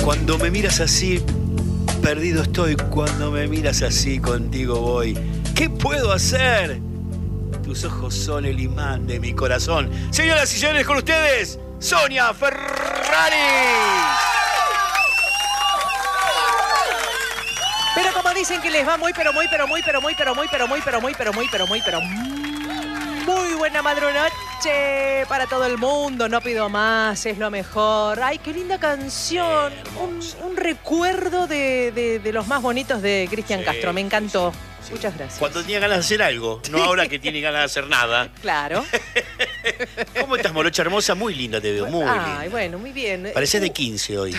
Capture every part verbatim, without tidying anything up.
Cuando me miras así, perdido estoy. Cuando me miras así, contigo voy. ¿Qué puedo hacer? Tus ojos son el imán de mi corazón. Señoras y señores, con ustedes, Sonia Ferrari. Pero como dicen que les va muy, pero muy, pero muy, pero muy, pero muy, pero muy, pero muy, pero muy, pero muy, pero muy buena madrunoche para todo el mundo. No pido más, es lo mejor. Ay, qué linda canción. Un, un recuerdo de, de, de los más bonitos de Cristian sí, Castro. Me encantó. Sí, sí. Muchas gracias. Cuando tenía ganas de hacer algo, no ahora que tiene ganas de hacer nada. Claro. ¿Cómo estás, morocha hermosa? Muy linda te veo, muy linda. Ay, bueno, muy bien. Pareces de quince hoy.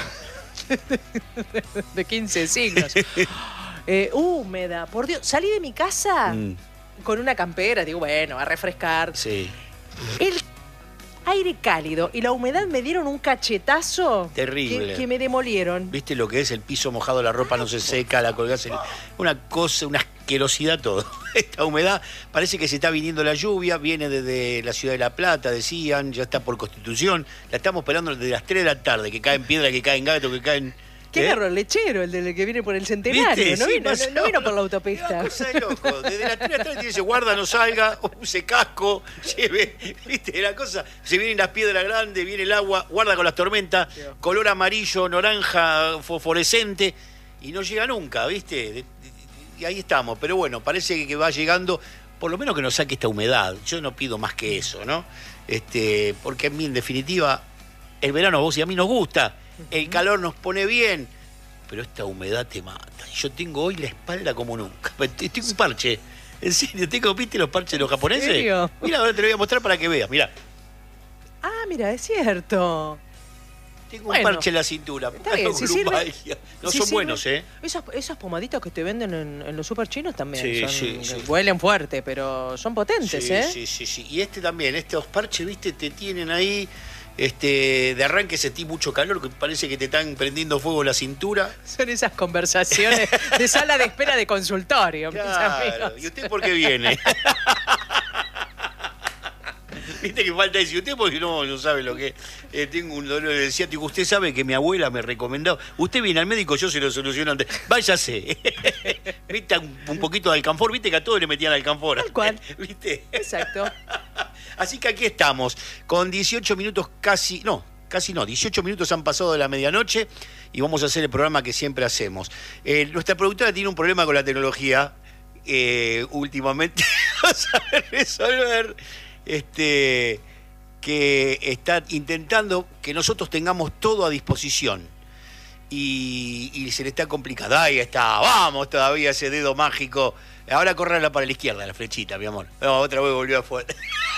De quince siglos. Eh, húmeda, por Dios. Salí de mi casa mm. con una campera, digo, bueno, a refrescar. Sí. El aire cálido y la humedad me dieron un cachetazo. Terrible. Que, que me demolieron. ¿Viste lo que es? El piso mojado, la ropa no se seca, la colgás. En... Una cosa, una asquerosidad todo. Esta humedad, parece que se está viniendo la lluvia, viene desde la ciudad de La Plata, decían, ya está por Constitución. La estamos esperando desde las tres de la tarde, que caen piedras, que caen gatos, que caen... ¿Qué carro? El lechero, el del que viene por el Centenario. ¿No, sí, vino, no, no vino por la autopista. Una cosa de loco. Desde las tres de la tarde dice, guarda, no salga, use casco, lleve, viste, la cosa. Se vienen las piedras grandes, viene el agua, guarda con las tormentas, Dios. Color amarillo, naranja, fosforescente, y no llega nunca, viste. Y ahí estamos, pero bueno, parece que va llegando, por lo menos que nos saque esta humedad. Yo no pido más que eso, ¿no? Este, porque a mí, en definitiva, el verano a vos y a mí nos gusta. El calor nos pone bien, pero esta humedad te mata. Yo tengo hoy la espalda como nunca. Tengo un parche. En serio, tengo, ¿viste los parches de los japoneses? ¿En serio? Mira, ahora te lo voy a mostrar para que veas, mira. Ah, mira, es cierto. Tengo bueno, un parche en la cintura. Está bien, si sirve, no si son sirve, buenos, ¿eh? Esas, esas pomaditas que te venden en, en los super chinos también sí, son, sí, sí. huelen fuerte, pero son potentes, sí, ¿eh? Sí, sí, sí. Y este también, estos parches, ¿viste? Te tienen ahí... Este, de arranque sentí mucho calor, que parece que te están prendiendo fuego la cintura. Son esas conversaciones de sala de espera de consultorio, claro. Mis amigos. ¿Y usted por qué viene? Viste que falta decir, usted porque no, no sabe lo que eh, tengo un dolor de ciático. Usted sabe que mi abuela me recomendó. Usted viene al médico, yo se lo soluciono antes. Váyase. Viste un, un poquito de alcanfor, viste que a todos le metían alcanfor. Tal cual. ¿Viste? Exacto. Así que aquí estamos, con dieciocho minutos casi, no, casi no, dieciocho minutos han pasado de la medianoche y vamos a hacer el programa que siempre hacemos. Eh, nuestra productora tiene un problema con la tecnología, eh, últimamente vamos a resolver, este, que está intentando que nosotros tengamos todo a disposición. Y, y se le está complicando. Ahí está, vamos todavía ese dedo mágico. Ahora correrla para la izquierda, la flechita, mi amor. No, otra vez volvió afuera.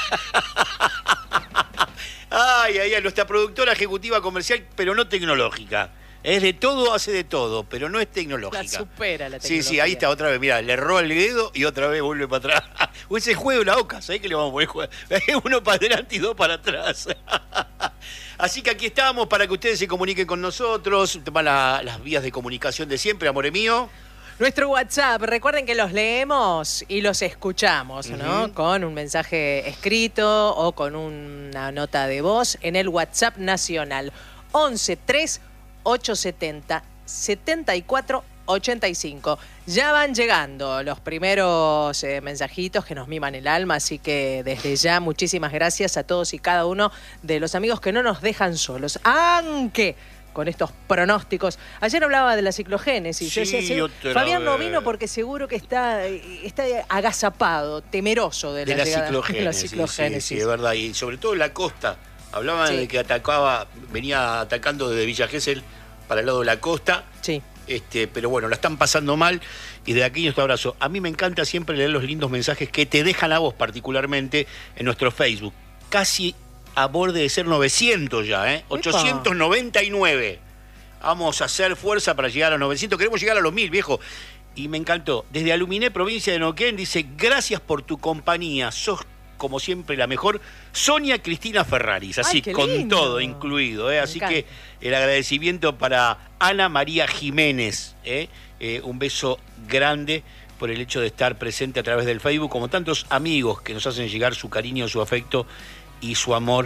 Ay, ay, ay, nuestra productora ejecutiva comercial, pero no tecnológica. Es de todo, hace de todo, pero no es tecnológica. La supera la tecnología. Sí, sí, ahí está otra vez. Mirá, le erró el dedo y otra vez vuelve para atrás. O ese juego de la oca, ¿sabés qué le vamos a poner juego? Uno para adelante y dos para atrás. Así que aquí estamos para que ustedes se comuniquen con nosotros. Van la, las vías de comunicación de siempre, amore mío. Nuestro WhatsApp, recuerden que los leemos y los escuchamos, ¿no? Uh-huh. Con un mensaje escrito o con una nota de voz en el WhatsApp nacional once tres ochocientos setenta setenta y cuatro ochenta y cinco. Ya van llegando los primeros eh, mensajitos que nos miman el alma, así que desde ya muchísimas gracias a todos y cada uno de los amigos que no nos dejan solos, aunque con estos pronósticos. Ayer hablaba de la ciclogénesis. Sí, yo decía, yo Fabián no vino porque seguro que está, está agazapado, temeroso de, de la, la ciclogénesis. De la ciclogénesis. Sí, sí, es verdad. Y sobre todo en la costa. Hablaban sí. de que atacaba, venía atacando desde Villa Gesell para el lado de la costa. Sí. Este, pero bueno, la están pasando mal y de aquí nuestro abrazo. A mí me encanta siempre leer los lindos mensajes que te dejan a vos particularmente en nuestro Facebook. Casi a borde de ser novecientos ya, ¿eh? ochocientos noventa y nueve. Vamos a hacer fuerza para llegar a los novecientos. Queremos llegar a los mil, viejo. Y me encantó. Desde Aluminé, provincia de Neuquén, dice, gracias por tu compañía. Sos, como siempre, la mejor. Sonia Cristina Ferraris. Así, Ay, con lindo. todo incluido. ¿eh? Así que el agradecimiento para Ana María Jiménez. ¿eh? Eh, un beso grande por el hecho de estar presente a través del Facebook, como tantos amigos que nos hacen llegar su cariño, su afecto y su amor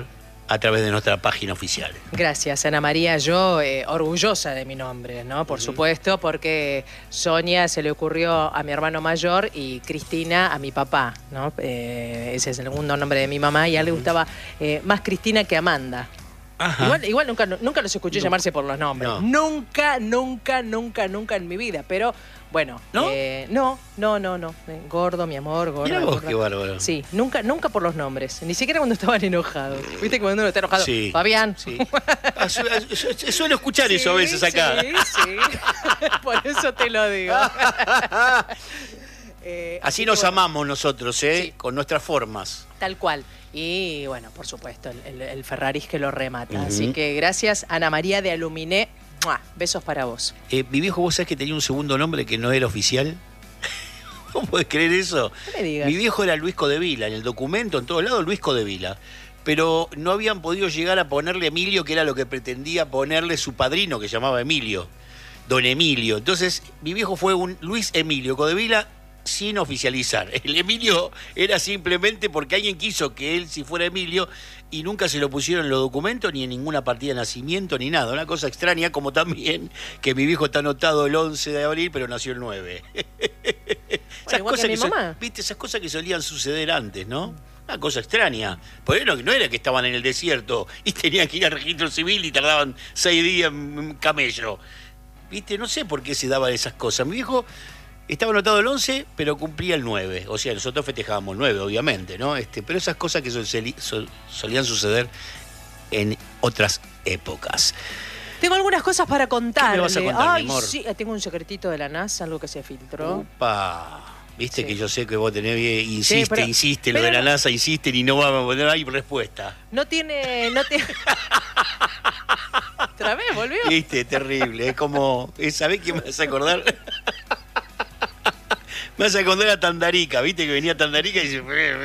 a través de nuestra página oficial. Gracias, Ana María. Yo eh, orgullosa de mi nombre, ¿no? Por uh-huh. supuesto, porque Sonia se le ocurrió a mi hermano mayor y Cristina a mi papá, ¿no? Eh, ese es el segundo nombre de mi mamá y a él le gustaba eh, más Cristina que Amanda. Ajá. Igual, igual nunca, nunca los escuché no. llamarse por los nombres. No. Nunca, nunca, nunca, nunca en mi vida. Pero, bueno. ¿No? Eh, no, no, no, no. Gordo, mi amor, gordo. Mirá vos, qué bárbaro. Sí, nunca, nunca por los nombres. Ni siquiera cuando estaban enojados. ¿Viste que cuando uno está enojado? Sí. Fabián. Sí. Ah, su, su, suelo escuchar sí, eso a veces acá. Sí, sí. Por eso te lo digo. eh, así, así nos bueno. amamos nosotros, ¿eh? Sí. Con nuestras formas. Tal cual. Y bueno, por supuesto, el, el, el Ferraris que lo remata. Uh-huh. Así que gracias, Ana María de Aluminé. ¡Mua! Besos para vos. Eh, mi viejo, ¿vos sabés que tenía un segundo nombre que no era oficial? ¿Cómo podés creer eso? No me digas. Mi viejo era Luis Codevila, en el documento, en todos lados, Luis Codevila. Pero no habían podido llegar a ponerle Emilio, que era lo que pretendía ponerle su padrino, que se llamaba Emilio, don Emilio. Entonces, mi viejo fue un Luis Emilio Codevila, sin oficializar. El Emilio era simplemente porque alguien quiso que él si fuera Emilio y nunca se lo pusieron en los documentos ni en ninguna partida de nacimiento ni nada. Una cosa extraña, como también que mi viejo está anotado el once de abril pero nació el nueve. Bueno, esas cosas que, que mi mamá. Son, viste, esas cosas que solían suceder antes, ¿no? Una cosa extraña. Por no, no era que estaban en el desierto y tenían que ir al registro civil y tardaban seis días en camello. Viste, no sé por qué se daban esas cosas. Mi viejo estaba anotado el once, pero cumplía el nueve. O sea, nosotros festejábamos el nueve, obviamente, ¿no? Este, pero esas cosas que sol, sol, solían suceder en otras épocas. Tengo algunas cosas para contarle. ¿Qué me vas a contar, Ay, mi amor? Sí, tengo un secretito de la NASA, algo que se filtró. Upa. Viste sí. que yo sé que vos tenés, insiste, sí, pero, insiste, pero lo de la no, NASA, insiste y no vamos a poner ahí respuesta. No tiene, no tiene... ¿Otra vez volvió? Viste, terrible, es como, ¿sabés qué me vas a acordar? Me hace acordar a Tandarica, viste que venía Tandarica y dice...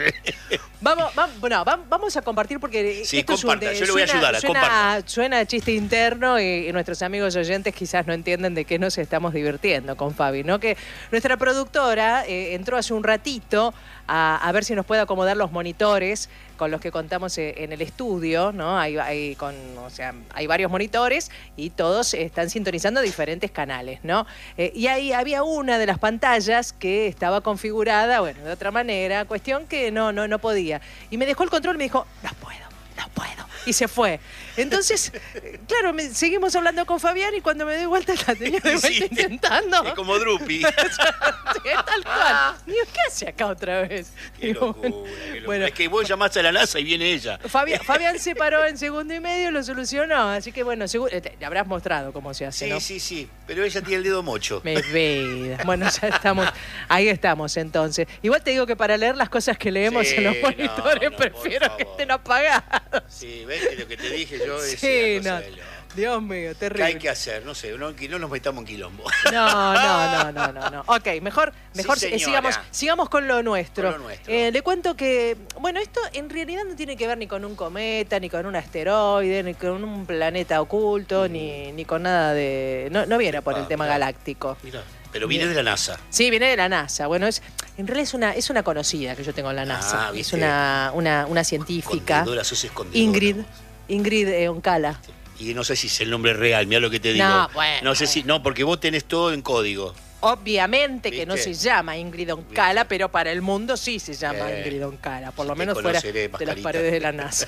Vamos, vamos, bueno, vamos a compartir porque... Sí, esto comparta, es un, yo le voy a suena, ayudar, a suena, comparta. Suena a chiste interno y, y nuestros amigos oyentes quizás no entienden de qué nos estamos divirtiendo con Fabi, ¿no? Que nuestra productora eh, entró hace un ratito a, a ver si nos puede acomodar los monitores con los que contamos en el estudio, ¿no? Hay, hay, con, o sea, hay varios monitores y todos están sintonizando diferentes canales, ¿no? Eh, y ahí había una de las pantallas que estaba configurada, bueno, de otra manera, cuestión que no, no, no podía. Y me dejó el control y me dijo, no puedo, no puedo. Y se fue. Entonces, claro, me, seguimos hablando con Fabián y cuando me doy vuelta la tenía de vuelta sí, intentando. Es como Drupi. Sí, tal cual. Digo, ¿qué hace acá otra vez? Qué Digo, locura, qué locura. Bueno, es que vos llamaste a la NASA y viene ella. Fabián, Fabián se paró en segundo y medio, lo solucionó. Así que bueno, seguro, te, le habrás mostrado cómo se hace, sí, ¿no? Sí, sí, sí. Pero ella tiene el dedo mocho. Me vida. Bueno, ya estamos. Ahí estamos entonces. Igual te digo que para leer las cosas que leemos sí, en los monitores no, no, prefiero que estén apagados. Sí, ves que lo que te dije yo es sí, una cosa no. de lo... Dios mío, terrible. ¿Qué hay que hacer? No sé, no, no nos metamos en quilombo. No, no, no, no, no, no. Ok, mejor, mejor sí, sigamos, sigamos con lo nuestro. Con lo nuestro. Eh, le cuento que, bueno, esto en realidad no tiene que ver ni con un cometa, ni con un asteroide, ni con un planeta oculto, mm. ni, ni con nada de... No, no viene por ah, el tema mirá, galáctico. Mira, pero viene de la NASA. Sí, viene de la NASA. Bueno, es en realidad es una, es una conocida que yo tengo en la NASA. Ah, es una, una, una científica. Escondedora, sos escondedora. Ingrid, Ingrid eh, Oncala. Sí. Y no sé si es el nombre real, mira lo que te digo. No, bueno. No sé si, no, porque vos tenés todo en código. Obviamente que ¿Viste? no se llama Ingrid Oncala, ¿Viste? pero para el mundo sí se llama eh, Ingrid Oncala, por lo te menos fuera de las paredes de la NASA.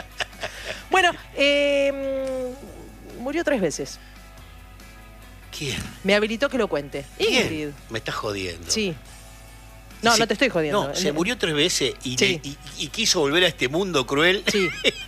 Bueno, eh, murió tres veces. ¿Quién? Me habilitó que lo cuente. ¿Quién? Ingrid. Me estás jodiendo. Sí. No, se, no te estoy jodiendo. No, se murió tres veces y, sí. y, y, y quiso volver a este mundo cruel. Sí.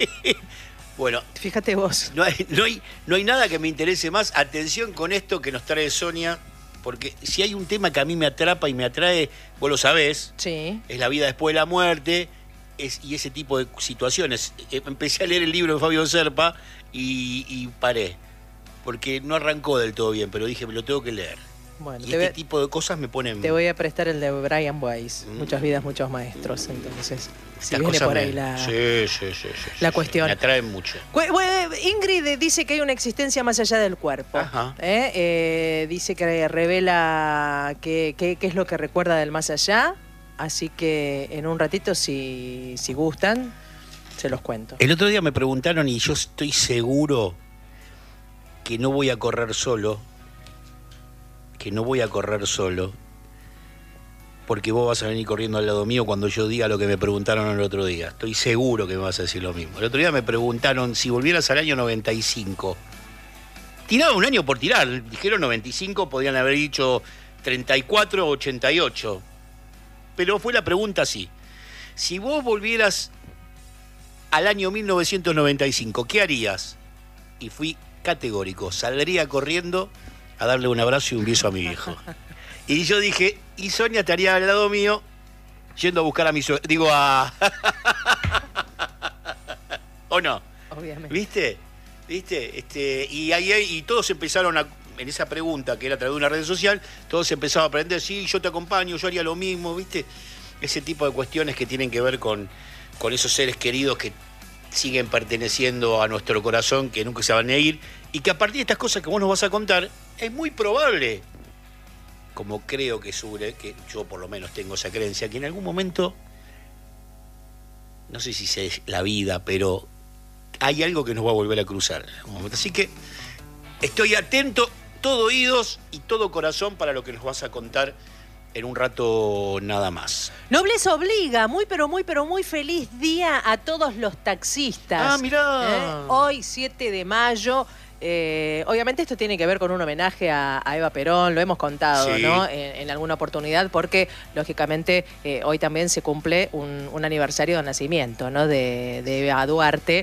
Bueno, fíjate vos. No hay, no, hay, no hay nada que me interese más. Atención con esto que nos trae Sonia, porque si hay un tema que a mí me atrapa y me atrae, vos lo sabés, sí. es la vida después de la muerte es, y ese tipo de situaciones. Empecé a leer el libro de Fabio Serpa y, y paré, porque no arrancó del todo bien, pero dije, me lo tengo que leer. Bueno, y te este voy, tipo de cosas me ponen... Te voy a prestar el de Brian Weiss, mm. Muchas vidas, muchos maestros, entonces... Si Estas viene por me... ahí la, sí, sí, sí, sí, la sí, cuestión. Me atraen mucho. Ingrid dice que hay una existencia más allá del cuerpo. Ajá. ¿Eh? Eh, dice que revela qué que, que es lo que recuerda del más allá. Así que en un ratito, si, si gustan, se los cuento. El otro día me preguntaron y yo estoy seguro que no voy a correr solo, que no voy a correr solo, porque vos vas a venir corriendo al lado mío cuando yo diga lo que me preguntaron el otro día. Estoy seguro que me vas a decir lo mismo. El otro día me preguntaron si volvieras al año noventa y cinco. Tiraba un año por tirar. Dijeron noventa y cinco, podían haber dicho treinta y cuatro o ochenta y ocho. Pero fue la pregunta así. Si vos volvieras al año mil novecientos noventa y cinco, ¿qué harías? Y fui categórico. Saldría corriendo a darle un abrazo y un beso a mi viejo. Y yo dije, y Sonia estaría al lado mío yendo a buscar a mi suegra. Digo, a... ¿O no? Obviamente. ¿Viste? ¿Viste? Este, y ahí y todos empezaron a, en esa pregunta que era a través de una red social, todos empezaron a aprender, sí, yo te acompaño, yo haría lo mismo, ¿viste? Ese tipo de cuestiones que tienen que ver con, con esos seres queridos que siguen perteneciendo a nuestro corazón, que nunca se van a ir, y que a partir de estas cosas que vos nos vas a contar, es muy probable, como creo que sobre, que yo por lo menos tengo esa creencia, que en algún momento, no sé si es la vida, pero hay algo que nos va a volver a cruzar en algún momento. Así que estoy atento, todo oídos y todo corazón para lo que nos vas a contar en un rato nada más. Nobleza obliga, muy pero muy pero muy feliz día a todos los taxistas. Ah, mirá. ¿Eh? Hoy, siete de mayo. Eh, obviamente esto tiene que ver con un homenaje a, a Eva Perón, lo hemos contado, sí, ¿no? En, en alguna oportunidad, porque lógicamente eh, hoy también se cumple un, un aniversario de nacimiento, ¿no? De, de Eva Duarte.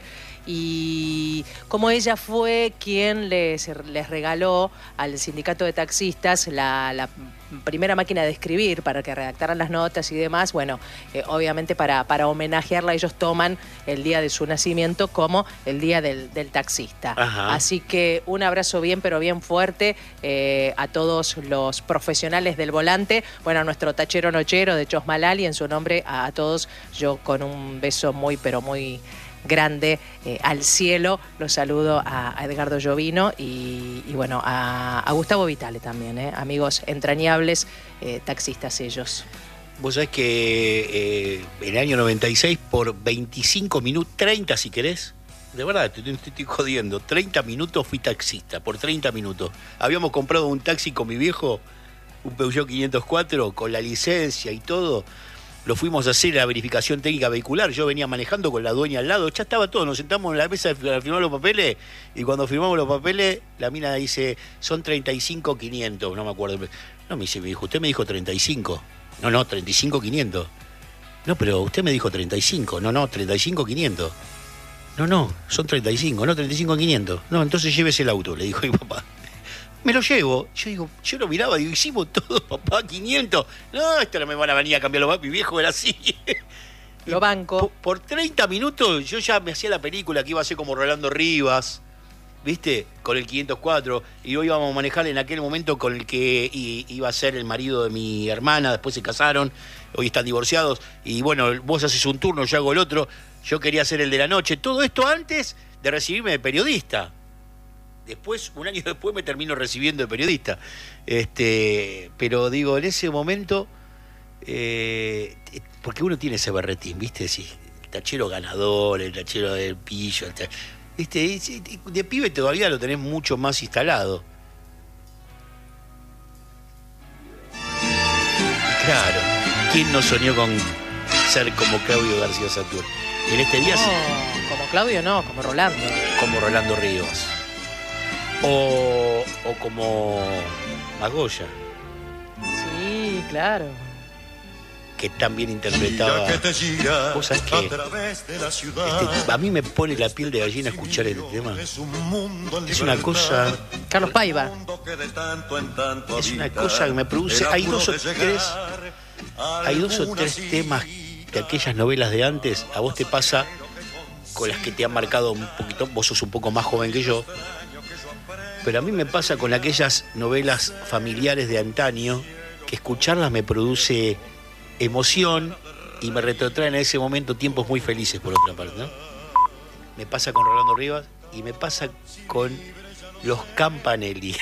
Y como ella fue quien les, les regaló al sindicato de taxistas la, la primera máquina de escribir para que redactaran las notas y demás, bueno, eh, obviamente para, para homenajearla ellos toman el día de su nacimiento como el día del, del taxista. Ajá. Así que un abrazo bien pero bien fuerte eh, a todos los profesionales del volante, bueno, a nuestro tachero nochero de Chosmalal y en su nombre a, a todos yo con un beso muy pero muy grande eh, al cielo, los saludo a, a Edgardo Llovino y, y bueno, a, a Gustavo Vitale también, eh, amigos entrañables, eh, taxistas ellos. Vos sabés que eh, en el año noventa y seis por veinticinco minutos, treinta si querés, de verdad, te, te, te estoy jodiendo, treinta minutos fui taxista, por treinta minutos. Habíamos comprado un taxi con mi viejo, un Peugeot quinientos cuatro, con la licencia y todo. Lo fuimos a hacer la verificación técnica vehicular, yo venía manejando con la dueña al lado, ya estaba todo, nos sentamos en la mesa a firmar los papeles y cuando firmamos los papeles la mina dice, son treinta y cinco quinientos, no me acuerdo. No, me dice, me dijo, usted me dijo treinta y cinco. No, no, treinta y cinco quinientos. No, pero usted me dijo treinta y cinco. No, no, treinta y cinco quinientos. No, no, son treinta y cinco, no, treinta y cinco quinientos. No, entonces llévese el auto, le dijo mi papá. Me lo llevo. Yo digo, yo lo miraba, digo, hicimos todo, papá, quinientos. No, esto no me van a venir a cambiar los papás. Mi viejo era así. Lo banco. Por, por treinta minutos yo ya me hacía la película que iba a ser como Rolando Rivas, ¿viste? Con el quinientos cuatro. Y hoy íbamos a manejar en aquel momento con el que iba a ser el marido de mi hermana. Después se casaron, hoy están divorciados. Y bueno, vos haces un turno, yo hago el otro. Yo quería hacer el de la noche. Todo esto antes de recibirme de periodista. Después, un año después, me termino recibiendo de periodista. Este, pero digo, en ese momento, eh, porque uno tiene ese berretín, ¿viste? Sí, el tachero ganador, el tachero del pillo, el tachero, ¿viste? De pibe todavía lo tenés mucho más instalado. Claro, ¿quién no soñó con ser como Claudio García Saturno? En este día no, sí. Como Claudio no, como Rolando. Como Rolando Rivas. O, o como Magoya. Sí, claro. Que tan bien interpretaba. Vos sabés que este, a mí me pone la piel de gallina escuchar este tema. Es una cosa. Carlos Paiva. Es una cosa que me produce. Hay dos o tres. Hay dos o tres temas de aquellas novelas de antes. A vos te pasa con las que te han marcado un poquito. Vos sos un poco más joven que yo. Pero a mí me pasa con aquellas novelas familiares de antaño, que escucharlas me produce emoción y me retrotraen a ese momento tiempos muy felices, por otra parte, ¿no? Me pasa con Rolando Rivas y me pasa con los Campanelli.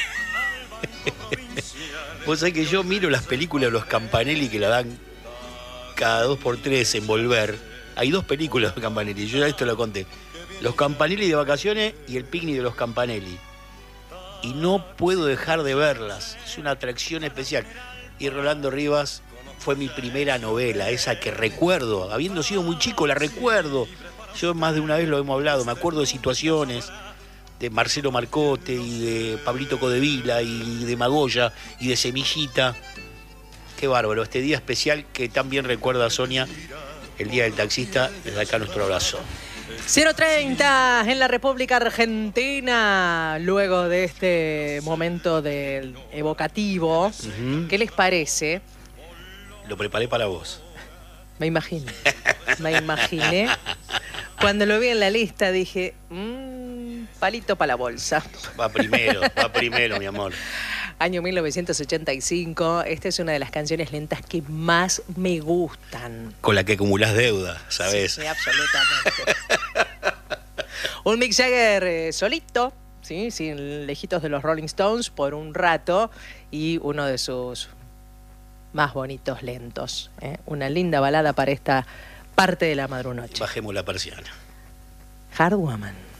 Vos sabés que yo miro las películas de los Campanelli que la dan cada dos por tres en Volver, Hay dos películas de Campanelli, yo ya esto lo conté. Los Campanelli de vacaciones y el picnic de los Campanelli. Y no puedo dejar de verlas, es una atracción especial. Y Rolando Rivas fue mi primera novela, esa que recuerdo, habiendo sido muy chico, la recuerdo. Yo más de una vez lo hemos hablado, me acuerdo de situaciones de Marcelo Marcote y de Pablito Codevila y de Magoya y de Semillita. Qué bárbaro, este día especial que también recuerda a Sonia, el Día del Taxista, desde acá nuestro abrazo. cero treinta en la República Argentina, luego de este momento del evocativo, uh-huh. ¿Qué les parece? Lo preparé para vos. Me imaginé, me imaginé. Cuando lo vi en la lista dije, mmm, palito para la bolsa. Va primero, va primero, mi amor. Año mil novecientos ochenta y cinco, esta es una de las canciones lentas que más me gustan. Con la que acumulás deuda, ¿sabes? Sí, sí, absolutamente. Un Mick Jagger eh, solito, ¿sí? Sin lejitos de los Rolling Stones por un rato, y uno de sus más bonitos lentos. ¿eh? Una linda balada para esta parte de la madrunoche. Bajemos la persiana. Hard Woman.